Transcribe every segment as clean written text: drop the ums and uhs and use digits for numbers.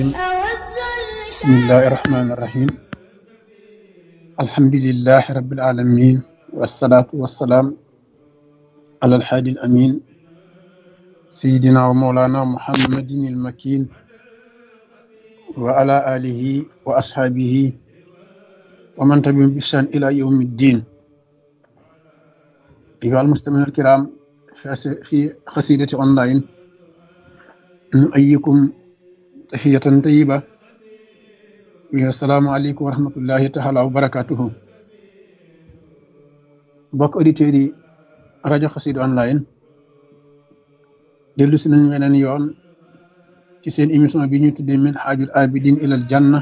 بسم الله الرحمن الرحيم الحمد لله رب العالمين والصلاة والسلام على الحادي الأمين سيدنا ومولانا محمد المكين وعلى آله وأصحابه ومن تبعهم بإحسان إلى يوم الدين. أيها المستمعون الكرام، في قصيدة أونلاين نؤيكم تحية طيبة. السلام عليكم ورحمة الله تعالى وبركاته. mbokk auditeurs yi rajo Xassida online dellu si nañu weneen yoon ci seen émission bi ñu tuddee Minhajul Abidin ilal Janna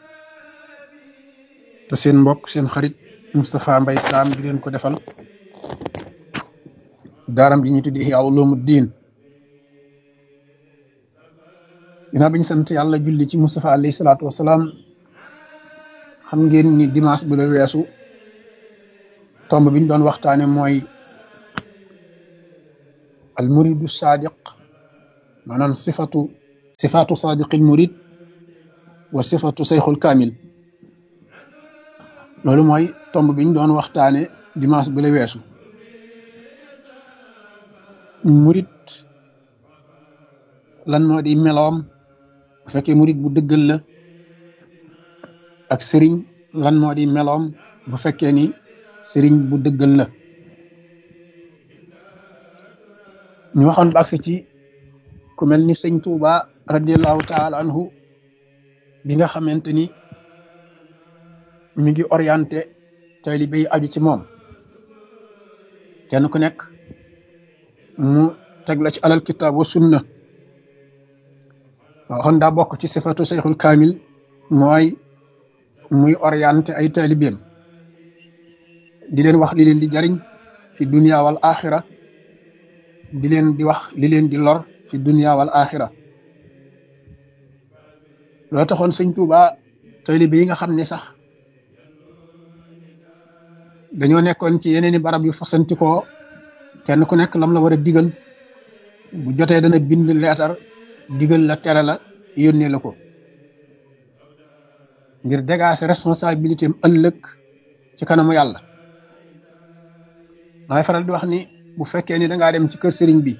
te seen mbokk seen xarit Moustapha Mbaye Sam di leen ko defal daaram ji ñu tuddee Ihya Ulumuddin. ginnaaw bi ñu sant yàlla julli ci Moustapha alayhi salaatu wasalaam, xam ngeen ni dimanche bu la weesu tomb bi ñu doon waxtaane mooy al muridu sadiq, maanaam sifatu sadiqil murid wa sifatu sayxul kaamil. loolu mooy tomb bi ñu doon waxtaane dimanche bu la weesu. murid lan moo di meloom bu fekkee murid bu dëggal la, ak sëriñ lan moo di meloom bu fekkee ni sëriñ bu dëggal la. ñu waxoon ba agsi ci ku mel ni sëñ Tuuba radiallahu taala anhu bi nga xamante ni mi ngi orienté taalibe yi aju ci moom, kenn ku nekk mu teg la ci alal kitaab wa sunna. waxoon daa bokk ci sifatu sayxul kaamil mooy muy orienté ay taalibeem di leen wax li leen di jariñ fi dunya wal axira, di leen di wax li leen di lor fi dunya wal axira. loo taxoon sëñ Tuuba taalibe yi nga xam ne sax dañoo nekkoon ci yeneeni barab yu fasantikoo, kenn ku nekk lam la war a digal bu jotee dana bind leetar digal la, tere la, yónnee la ko ngir dégager responsabilité am ëllëg ci kanamu yàlla. maay faral di wax ni bu fekkee ni dangaa dem ci kër sëriñ bi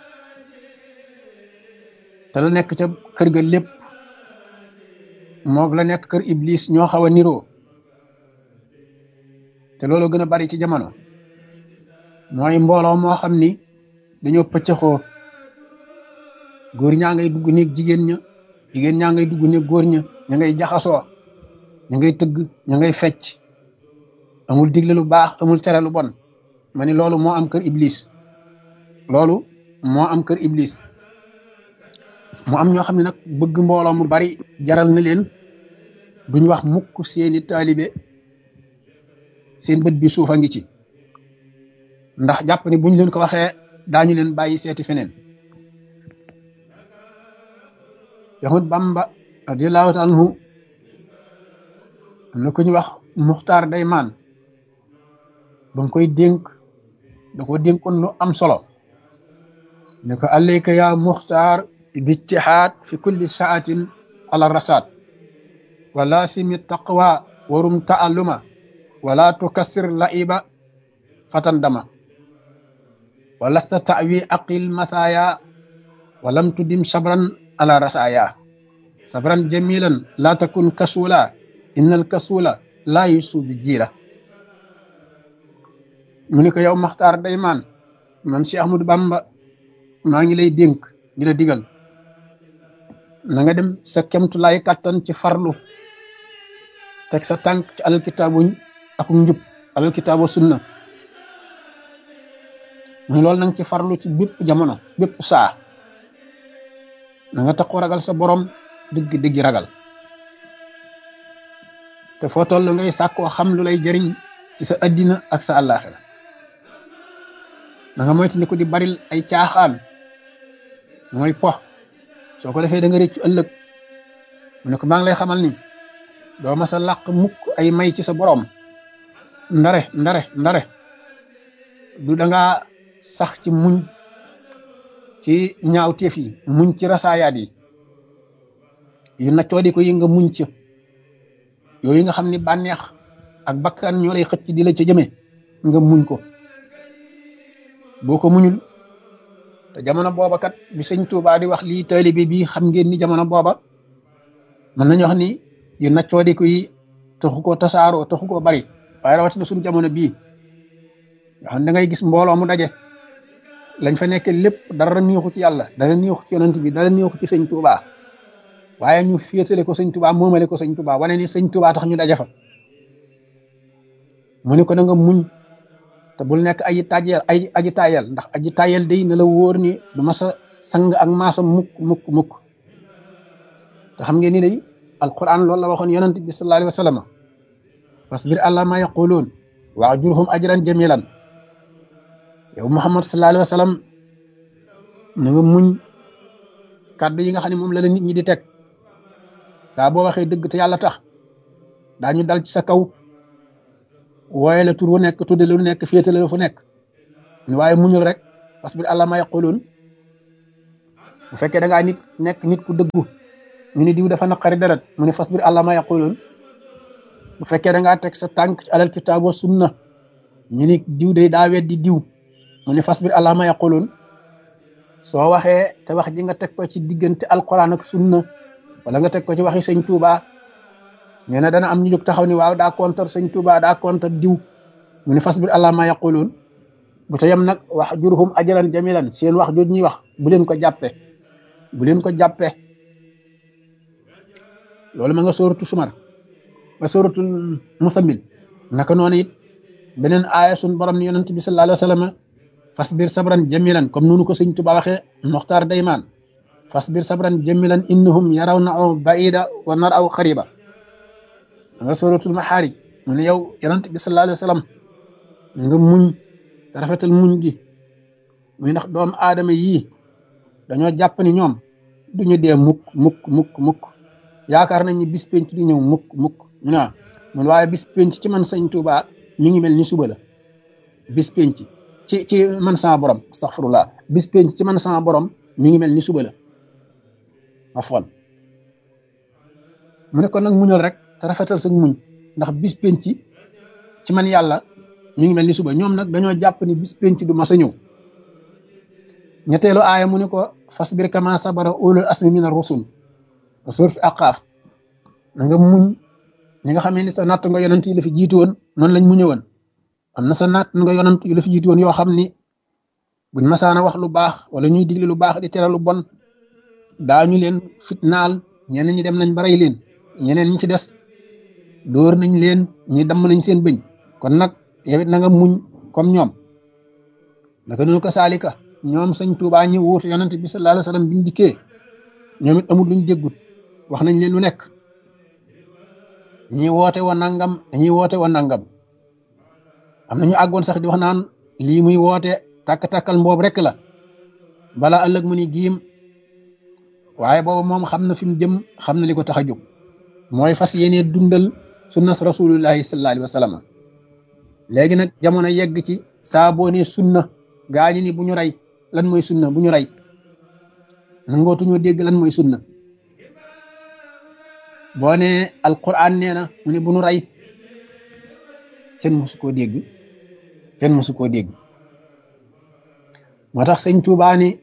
te la nekk ca kër ga lépp moog la nekk kër iblis ñoo xaw a niroo, te loolu gën a bari ci jamono. mooy mbooloo moo xam ni dañoo pëccëxoo, góor ñaa ngay dugg néeg jigéen ña, jigéen ñaa ngay dugg néeg góor ña, ña ngay jaxasoo, ña ngay tëgg, ña ngay fecc, amul digle lu baax, amul tere lu bon. ma ni loolu moo am kër iblis, loolu moo am kër iblis. mu am ñoo xam ne nag bëgg mbooloo mu bari jaral na leen duñ wax mukk seeni taalibe seen bët bi suufa ngi ci, ndax jàpp ni buñ leen ko waxee daañu leen bàyyi seeti feneen. Seexul Bamba radiyallahu taala anhu am na ku ñu wax Muxtaar Daymaan, ba mu koy dénk da ko dénkoon lu am solo, ne ko alayka ya Muxtaar bijtihaad fi kulli saatin ala rasaat wa laasimi taqwa warum taalluma wala tukassir laiba fatandama wa lasta tawi aqil mathaya wa lam tudim sabran ala rasaya sabran jamilan la takun kasula innal kasula la yusu bi jiira. mu ne ko yow Maxtaar Daymaan, man Cheikh Ahmadou Bamba maa ngi lay dénk di la digal na nga dem sa kemtulaay kàttan ci farlu, teg sa tànk ci alal kitaabuñ ak njub, alal kitaabu sunna. mu loolu nanga ci farlu ci bépp jamono, bépp saa. na nga taxoo ragal sa borom dëgg dëggi ragal, te foo toll ngay sàkkoo xam lu lay jëriñ ci sa addina ak sa àllaaxira. na nga moytandiku di baril ay caaxaan, mooy pox. soo ko defee da nga réccu ëllëg. mu ne ko maa ngi lay xamal ni doo ma sa làq mukk ay may ci sa borom ndare du da nga sax ci muñ ci ñaawteef yi, muñ ci rasaayaat yi, yu naccoo di ko yi nga muñ ca yooyu nga xam ni bànneex ak bakkan ñoo lay xëcc di la ca jëme nga muñ ko boo ko muñul te jamono booba kat bi sëñ Tuubaa di wax lii taalibe bi xam ngeen ni jamono booba mën nañu wax ni yu naccoo di ko yi taxu koo tasaaroo taxu koo bari waaye rawatina suñu jamono bii nga xam da ngay gis mbooloo mu daje lañ fa nekk lépp dara neexu ci yàlla dara neexu ci yonent bi dara neexu ci sëñ Tuubaa waaye ñu féetale ko sëñ Tuubaa moomale ko sëñ Tuubaa wane ni sëñ Tuubaa tax ñu daje fa mu ne ko na nga muñ te bul nekk aji tayel ndax aji tayel day na la wóor ni du ma sa sang ak maasa mukk te xam ngeen ni day alquran loolu la waxoon yonent bi sallallahu alayhi wa sallam fasbir ala ma yaquluun wa'jurhum ajran jamilan yow Muhammad sallallahu alayhi wa sallam na nga muñ kàddu yi nga xam ne moom la nit ñi di teg saa boo waxee dëgg te yàlla tax daañu dal ci sa kaw wooye la tur wu nekk tudde lu nekk féetale la fu nekk waaye muñul rek fasbir ala ma yaquluun bu fekkee da ngaa nekk nit ku dëggu ñu ni diw dafa naqari deret mu ne fasbir ala ma yaquluun bu fekkee da ngaa teg sa tànk ci alal kitaab wa sunna ñu ni diw day daa weddi diw mu ne fasbir ala ma yaquluun soo waxee te wax ji nga teg ko ci diggante alquran ak sunna wala nga teg ko ci waxi sëñ Tuubaa nee na dana am ñu jóg taxaw ni waaw daa contre sëñ Tuubaa daa contre diw mu ne fasbir ala ma yaquluun bu ta yem nag wax jurhum ajran jamilan seen wax jooju ñuy wax bu leen ko jàppe loolu ma nga sóoratu sumar ba sóoratul musammil naka noonu it beneen aaya sun borom ni yonent bi sallallahu alayhi wa sallam fasbir sabran jamilan comme noonu ko sëñ Tuubaa waxee Muxtaar Daymaan fasbir sabran jamilan innahum yarawnahu baida wa narahu xariba nga suratul maxaarij mu ne yow yonent bi sallallahu alayhi wa sallam nga muñ te rafetal muñ gi muy ndax doomu aadama yii dañoo jàpp ni ñoom duñu dee mukk yaakaar nañ ni bis penc du ñëw mukk ñu ne mun waaye bis penc ci man sëñ Tuubaa mi ngi mel ni suba la bis penc ci man sama borom astaghfirullah bis penc ci man sama borom mi ngi mel ni suba la afwan mu ne kon nag muñal rek te rafetal sa muñ ndax bis penc ci man yàlla mi ngi mel ni suba ñoom nag dañoo jàpp ni bis penc du mas a ñëw ñetteelu aaya mu ne ko fasbir kama sabara ulul asmi min ar-rusul suur fi aqaaf na nga muñ ñi nga xamee ni sa natt nga yonent yi la fi jiitu woon noonu lañ muñe woon am na sa natt nga yonent yi la fi jiitu woon yoo xam ni buñ masaana wax lu baax wala ñuy digle lu baax di tere lu bon daañu leen fitnaal ñeneen ñi dem nañ ba rey leen ñeneen ñi ci des dóor nañ leen ñi damm nañ seen bëñ kon nag yow it na nga muñ comme ñoom naka noonu ko saalika ñoom sëñ Tuubaa ñi wuutu yonent bi sallallahu alayhi wa sallam biñ dikkee ñoom it amul luñ déggut wax nañ leen lu nekk dañuy woote wa nangam am na ñu àggoon sax di wax naan lii muy woote tàkk-tàkkal mboob rek la balaa ëllëg mu ni giim waaye boobu moom xam na fi mu jëm xam na li ko tax a jóg mooy fas yéene dundal sunnas rasulullahi sallallahu alayhi wa sallam léegi nag jamono yegg ci saa boo nee sunna gaañi ni bu ñu rey lan mooy sunna bu ñu rey nangootuñoo dégg lan mooy sunna boo nee alquran nee na mu ne bu ñu rey kenn mësu koo dégg moo tax sëñ Tuubaa ni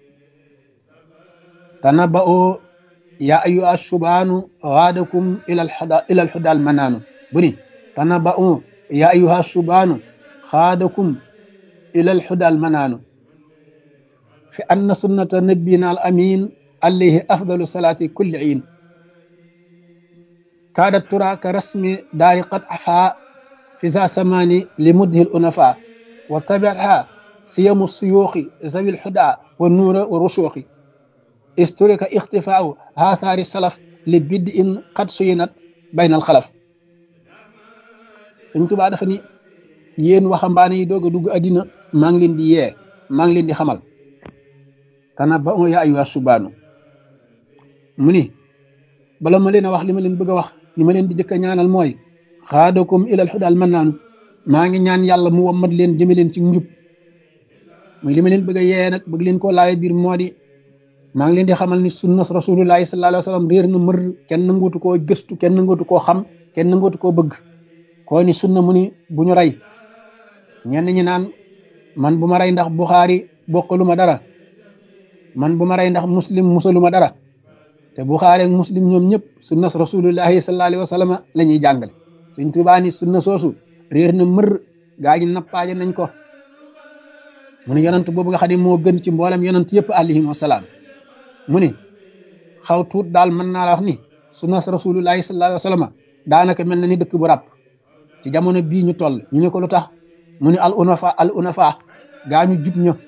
tanabba'u ya ayyuha subaanu gaadakum ila alhuda almanaanu bu ni tanabba'u ya ayyuha subaanu gaadakum ila alhuda almanaanu fi anna sunnata nabiyina al amin alayhi afdalu salati kulli iin kaadat tura ka rasmi daari qad afa fi za samani li mudhi al unafa wa tabi'aha siyamu suyuuxi zawi alhuda wa nuura wa rusuuxi isturika ixtifaau haathaari salaf li biddi in qad suyinat bayna al xalaf Sëñ Tuubaa dafa ni yéen waxambaane yi doog a dugg àddina maa ngi leen di yee maa ngi leen di xamal tanabba'u yaa ayyuha subaanu mu ni bala ma leen a wax li ma leen bëgg a wax li ma leen di jëkk a ñaanal mooy xaadakum ilal hudaal mannaanu maa ngi ñaan yàlla mu wammat leen jëme leen ci njub muy li ma leen bëgg a yee nag bëgg leen koo laaye biir moo di maa ngi leen di xamal ni sunna rasulullahi sallallahu alayhi wa sallam réer na mër, kenn nangootu koo gëstu, kenn nangootu koo xam, kenn nangootu koo bëgg. koo ni sunna mu ni bu ñu rey. ñenn ñi naan man bu ma rey ndax Buxaari bokkalu ma dara, man bu ma rey ndax muslim musalu ma dara. te Buxaari ak muslim ñoom ñëpp sunna rasulullahi sallallahu alayhi wa sallam la ñuy jàngale. Sëñ Tuubaa ni sunna soosu réer na mër, gaa ñi nappaaje nañ ko. mu ne yonant boobu nga xam ne moo gën ci mboolem yonant yëpp alayhim wasalaam. mu ni xaw tuut daal mën naa la wax ni sunna rasulullahi sallallahu alayhi wa sallam daanaka mel na ni dëkk bu ràpp ci jamono bii ñu toll. ñu ne ko lu tax mu ni al unafa gaa ñu jub ña.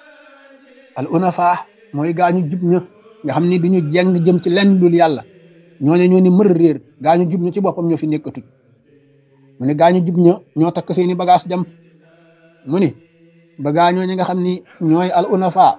al unafa mooy gaa ñu jub ña nga xam ni duñu jeng jëm ci lenn dul yàlla. ñooñu ñoo ni mër réer, gaa ñu jub ña ci boppam ñoo fi nekkatut. mu ne gaa ñu jub ña ñoo takk seeni bagage dem. mu ni ba gaa ñooñu nga xam ni ñooy al unafa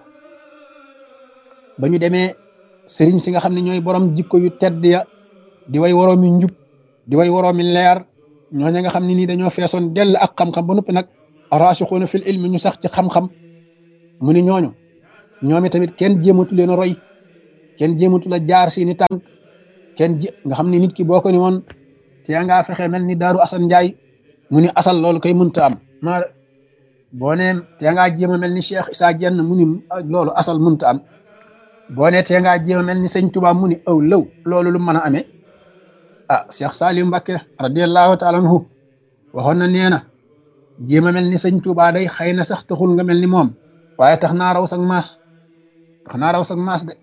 ba ñu demee sëriñ si nga xam ne ñooy borom jikko yu tedd ya di way woroomi njub di way woroomi leer, ñooñu nga xam ne nii dañoo feesoon dell ak xam-xam ba noppi nag raasixuuna fil ilmi ñu sax ci xam-xam. mu ni ñooñu ñoomi tamit kenn jéematu leen a roy, kenn jéematu la jaar seeni tànk, nga xam ne nit ki boo ko ni woon te ngaa fexe mel ni Daaru Asan Njaay mu ni asal loolu koy mënta am. boo nee te ngaa jéem a mel ni Cheikh Issa Diène mu ni loolu asal mënta am. boo nee te ngaa jéem a mel ni Sëñ Tuubaa mu ni aw lëw loolu lu mën a amee. Cheikh Saliou Mbacké radiyallahu taala anhu waxoon na nee na jéem a mel ni Sëñ Tuubaa day xëy na sax taxul nga mel ni moom, waaye tax naa raw sag maas, tax naa raw sag maas de.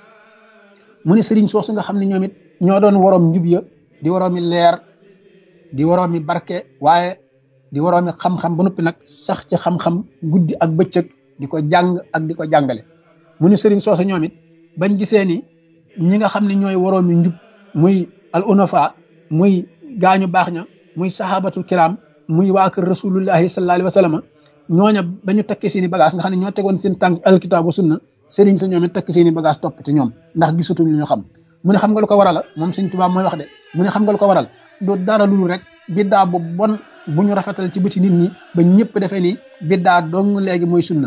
mu ni sëriñ soosu nga xam ne ñoom it ñoo doon waroom njub ya di waroomi leer, di waroomi barke, waaye di waroomi xam-xam ba noppi nag sax ci xam-xam guddi ak bëccëg di ko jàng ak di ko jàngale. mu ni sëriñ soosu ñoom it bañ gisee ni ñi nga xam ne ñooy waroomi njub muy al unafa, muy gaañu baax ña, muy sahabatul kiram, muy waa kër rasulullahi sallallahu alayhi wa sallam, ñooña ba ñu takki seeni bagage nga xam ne ñoo tegoon seen tànk alkitaabu sunna, sëriñ sa ñoom it takk seeni bagage topp ci ñoom ndax gisatuñ lu ñu xam. mu ne xam nga lu ko waral moom Sëñ Tuubaa mooy wax de. mu ne xam nga lu ko waral du dara lu rek biddaa bu bon bu ñu rafetal ci bëti nit ñi ba ñëpp defee ni biddaa dong léegi mooy sunna.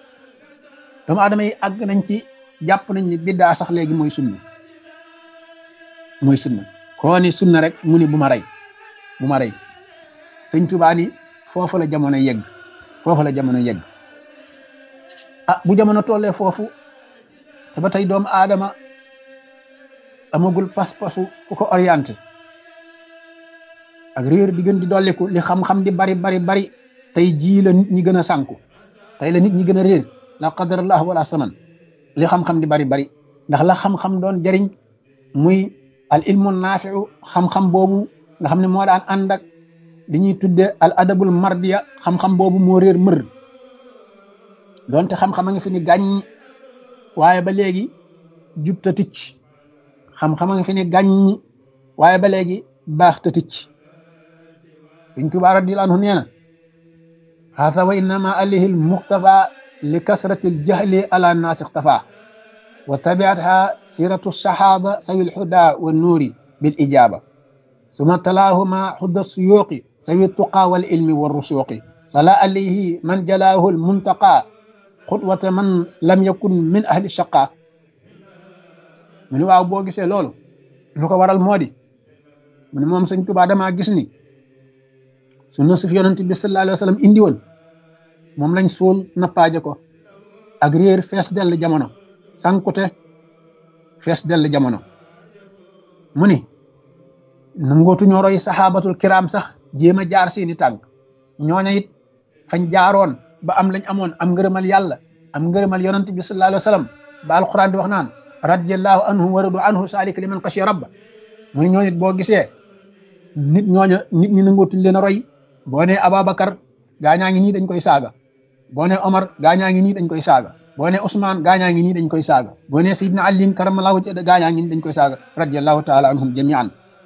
doomu aadama yi àgg nañ ci jàpp nañ ni biddaa sax léegi mooy sunna, mooy sunna. koo ni sunna rek mu ni bu ma rey, bu ma rey. Sëñ Tuubaa ni foofu la jamono yegg, foofu la jamono yegg. bu jamono tollee foofu te ba tey doomu aadama amagul pas-pasu ku ko orienté, ak réer di gën di dolliku, li xam-xam di bari bari bari, tey jii la nit ñi gën a sànku, tey la nit ñi gën a réer, la qadarallah wala saman. li xam-xam di bari bari ndax la xam-xam doon jariñ muy al ilmu naafiu, xam-xam boobu nga xam ne moo daan ànd ak li ñuy tudde al adabul mardiya, xam-xam boobu moo réer mër. donte xam-xam a ngi fi ni gàññi, waaye ba léegi jub ta ticc. xam-xam a ngi fi ni gàññi, waaye ba léegi baax ta ticc. Sëñ Tuubaa radiyallaahu anhu nee na haasa wa innama alayhi al muxtafa li kasrati al jahli ala naasi ixtafa wa tabiatha siratu sahaba sawi al huda wa nuuri bil ijaba suma talaahuma hudda suyuqi sawi tuqa wal ilmi wa rusuqi sala alayhi man jalaahu al muntaqa xutwata man lam yakun min ahli shaqa. mu ni waaw boo gisee loolu lu ko waral moo di mu ne moom Sëñ Tuubaa damaa gis ni sunna su fi yonent bi sallallahu alayhi wa sallam indi woon moom lañ suul nappaaje ko, ak réer fees dell jamono, sankute fees dell jamono. mu ni nangootu ñoo roy saxaabatul kiram sax jéem a jaar seeni tànk. ñooña it fañ jaaroon ba am lañ amoon, am ngërëmal yàlla, am ngërëmal yonent bi sallallahu alayhi wa sallam, ba alquran di wax naan radiyallahu anhum wa radu anhu saalika liman xashiya rabba. mu ni ñooñu it boo gisee nit ñi nangootuñ leen a roy. boo nee Ababacar gaañaa ngi nii dañ koy saaga, boo nee Omar gaañaa ngi nii dañ koy saaga, boo nee Ousmane gaañaa ngi nii dañ koy saaga, boo nee Seydina Ali karamallahu wajhahu gaañaa ngi nii dañ koy saaga radiyallahu taala anhum jamian.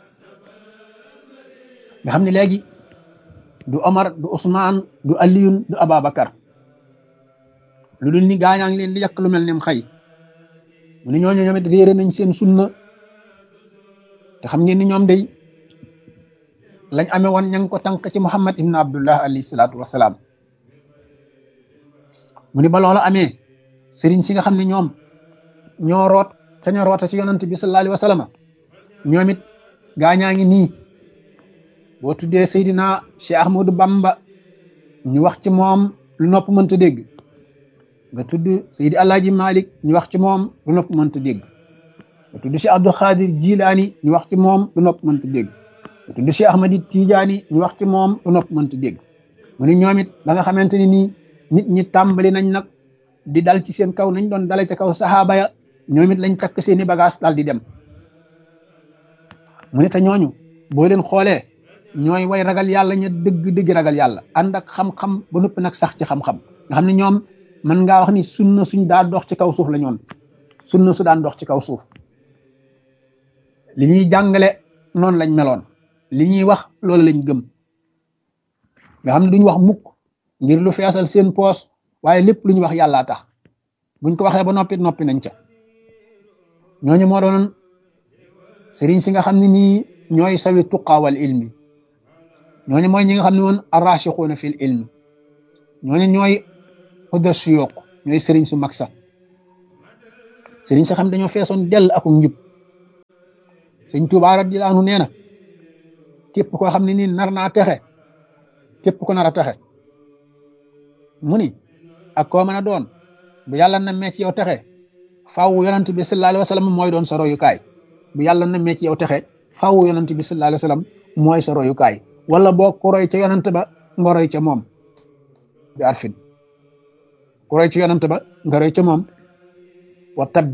nga xam ne léegi du Omar, du Ousmane, du Aliyun, du Ababacar, lu dul ni gaañaa ngi leen di yàq lu mel ni mu xëy. mu ne ñooñu ñoom it réere nañ seen sunna, te xam ngeen ni ñoom day lañ amee woon ña ngi ko tànk ci Muhammad ibn Abdullah alayhi salaatu wasalaam. mu ni ba loola amee sëriñ si nga xam ne ñoom ñoo root te ñoo roota ci yonent bi sallallahu alayhi wa sallam ñoom it gaañaa ngi nii boo tuddee Seydina Cheikh Ahmadou Bamba ñu wax ci moom lu nopp mënta dégg nga tudd Seydi Alaaji Malik ñu wax ci moom lu nopp mënta dégg nga tudd Cheikh Abdou Khadir Jilaani ñu wax ci moom lu nopp mënta dégg nga tudd Cheikh Ahmadi Tijaani ñu wax ci moom lu nopp mënta dégg mu ni ñoom it ba nga xamante ni nii nit ñi tàmbali nañ nag di dal ci seen kaw nañ doon dale ca kaw saxaaba ya ñoom it lañ takk seeni bagage daal di dem mu ne te ñooñu boo leen xoolee ñooy way ragal yàlla ña dëgg ragal yàlla ànd ak xam-xam ba noppi nag sax ci xam-xam nga xam ne ñoom mën ngaa wax ni sunna suñ daa dox ci kaw suuf la ñoon sunna su daan dox ci kaw suuf li ñuy jàngale noonu lañ meloon li ñuy wax loolu lañ gëm nga xam ne duñ wax mukk ngir lu feesal seen poos waaye lépp lu ñu wax yàllaa tax buñ ko waxee ba noppi nañ ca ñooñu moo doon sëriñ si nga xam ne nii ñooy sawi tuqaawal ilmi ñooñu mooy ñi nga xam ne woon arrachixuuna fil ilmi ñooñu ñooy xudda suyuq ñooy sëriñ su mag sax sëriñ si xam dañoo feesoon dell ak njub sëñ Tuubaa radiyallaahu anhu nee na képp koo xam ne nii nar naa texe képp ko nar a texe mu ni ak koo mën a doon bu yàlla nammee ci yow texe faaw yonent bi sallallaahu alayhi wa sallam mooy doon sa royukaay bu yàlla nammee ci yow texe faaw yonent bi sallallaahu alayhi wa sallam mooy sa royukaay wala boo ko roy ca yonent ba nga roy ca moom bi arfin ku roy ci yonent ba nga roy ca moom wa